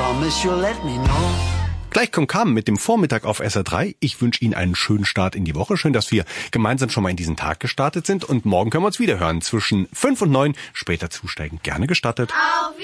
promise you'll let me know. Gleich kommt Carmen mit dem Vormittag auf SR3. Ich wünsche Ihnen einen schönen Start in die Woche. Schön, dass wir gemeinsam schon mal in diesen Tag gestartet sind. Und morgen können wir uns wieder hören zwischen 5 und 9. Später zusteigen gerne gestattet.